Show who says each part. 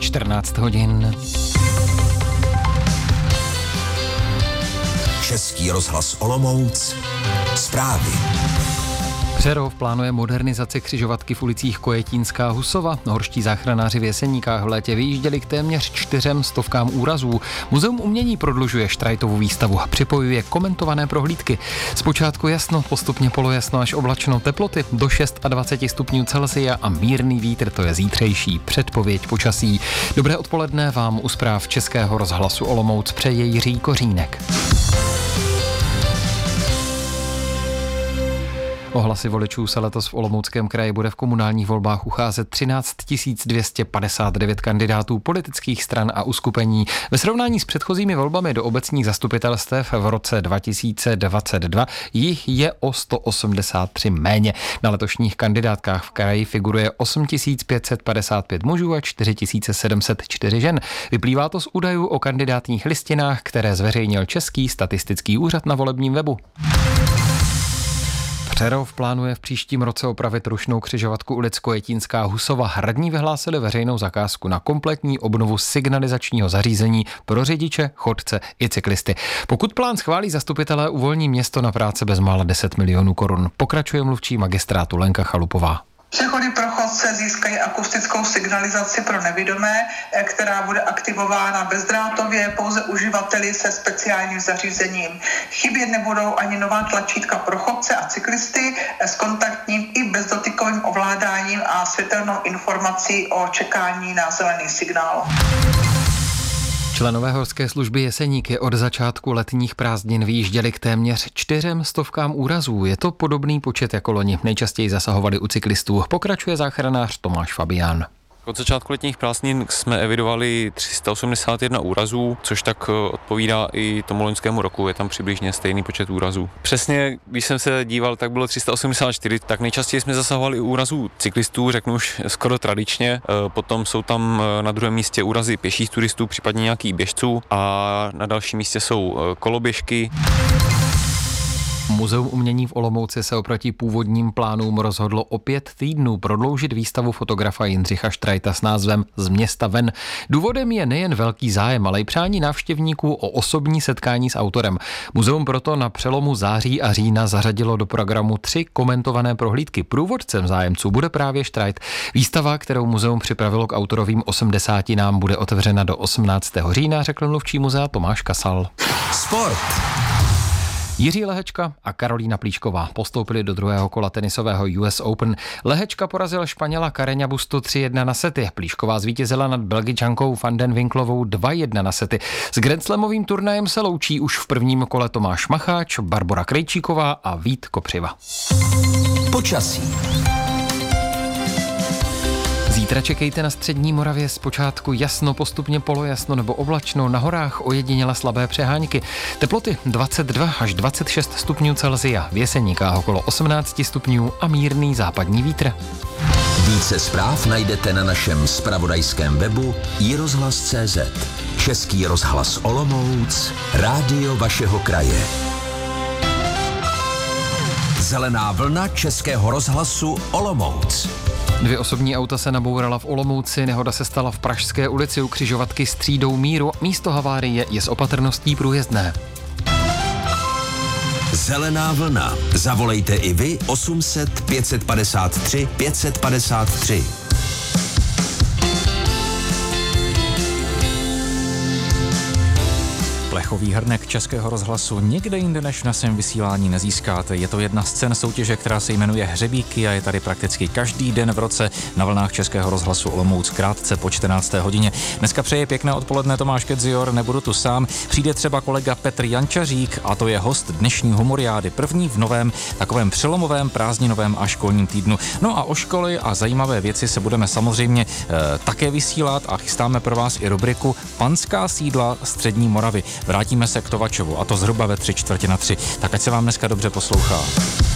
Speaker 1: 14 hodin.
Speaker 2: Český rozhlas Olomouc. Zprávy.
Speaker 1: Přerov plánuje modernizaci křižovatky v ulicích Kojetínská Husova. Horští záchranáři v Jeseníkách v létě vyjížděli k téměř 400 úrazů. Muzeum umění prodlužuje Štrajtovu výstavu a připojuje komentované prohlídky. Zpočátku jasno, postupně polojasno až oblačno, teploty do 26 stupňů Celsia a mírný vítr, to je zítřejší předpověď počasí. Dobré odpoledne vám u zpráv Českého rozhlasu Olomouc přeje Jiří Kořínek. O hlasy voličů se letos v Olomouckém kraji bude v komunálních volbách ucházet 13 259 kandidátů politických stran a uskupení. Ve srovnání s předchozími volbami do obecních zastupitelstev v roce 2022 jich je o 183 méně. Na letošních kandidátkách v kraji figuruje 8 555 mužů a 4 704 žen. Vyplývá to z údajů o kandidátních listinách, které zveřejnil Český statistický úřad na volebním webu. Přerov plánuje v příštím roce opravit rušnou křižovatku ulic Kojetínská Husova. Radní vyhlásili veřejnou zakázku na kompletní obnovu signalizačního zařízení pro řidiče, chodce i cyklisty. Pokud plán schválí zastupitelé, uvolní město na práce bezmála 10 milionů korun. Pokračuje mluvčí magistrátu Lenka Chalupová.
Speaker 3: Přechody pro chodce získají akustickou signalizaci pro nevidomé, která bude aktivována bezdrátově pouze uživateli se speciálním zařízením. Chybět nebudou ani nová tlačítka pro chodce a cyklisty s kontaktním i bezdotykovým ovládáním a světelnou informací o čekání na zelený signál.
Speaker 1: Členové horské služby Jeseníky od začátku letních prázdnin vyjížděli k téměř 400 úrazů. Je to podobný počet jako loni. Nejčastěji zasahovali u cyklistů. Pokračuje záchranář Tomáš Fabián.
Speaker 4: Od začátku letních prázdnin jsme evidovali 381 úrazů, což tak odpovídá i tomu loňskému roku, je tam přibližně stejný počet úrazů. Přesně, když jsem se díval, tak bylo 384, tak nejčastěji jsme zasahovali úrazů cyklistů, řeknu už skoro tradičně, potom jsou tam na druhém místě úrazy pěších turistů, případně nějakých běžců a na dalším místě jsou koloběžky.
Speaker 1: Muzeum umění v Olomouci se oproti původním plánům rozhodlo o 5 týdnů prodloužit výstavu fotografa Jindřicha Štrajta s názvem Z města ven. Důvodem je nejen velký zájem, ale i přání návštěvníků o osobní setkání s autorem. Muzeum proto na přelomu září a října zařadilo do programu 3 komentované prohlídky. Průvodcem zájemců bude právě Štrajt. Výstava, kterou muzeum připravilo k autorovým 80. bude otevřena do 18. října, řekl mluvčí muzea Tomáš Kasal.
Speaker 2: Sport.
Speaker 1: Jiří Lehečka a Karolína Plíšková postoupili do druhého kola tenisového US Open. Lehečka porazil Španěla Carreña Bustu 3-1 na sety. Plíšková zvítězila nad Belgičankou Van den Winklovou 2-1 na sety. S grandslamovým turnajem se loučí už v prvním kole Tomáš Macháč, Barbora Krejčíková a Vít Kopřiva.
Speaker 2: Počasí.
Speaker 1: Zítra čekejte na střední Moravě zpočátku jasno, postupně polojasno nebo oblačno, na horách ojediněle slabé přehánky. Teploty 22 až 26 stupňů Celsia, v Jeseníkách okolo 18 stupňů a mírný západní vítr.
Speaker 2: Více zpráv najdete na našem zpravodajském webu iRozhlas.cz. Český rozhlas Olomouc, rádio vašeho kraje. Zelená vlna Českého rozhlasu Olomouc.
Speaker 1: 2 osobní auta se nabourala v Olomouci, nehoda se stala v Pražské ulici u křižovatky s třídou Míru. Místo havárie je s opatrností průjezdné.
Speaker 2: Zelená vlna. Zavolejte i vy 800 553 553.
Speaker 5: Plechový hrnek Českého rozhlasu někde jinde než v našem vysílání nezískáte. Je to jedna z cen soutěže, která se jmenuje Hřebíky a je tady prakticky každý den v roce na vlnách Českého rozhlasu Olomouc krátce po 14. hodině. Dneska přeje pěkné odpoledne Tomáš Kedzior, nebudu tu sám. Přijde třeba kolega Petr Jančařík a to je host dnešní humoriády, první v novém takovém přelomovém prázdninovém a školním týdnu. No a o školy a zajímavé věci se budeme samozřejmě také vysílat a chystáme pro vás i rubriku Panská sídla střední Moravy. Vrátíme se k Tovačovu a to zhruba ve 3:45. Tak ať se vám dneska dobře poslouchá.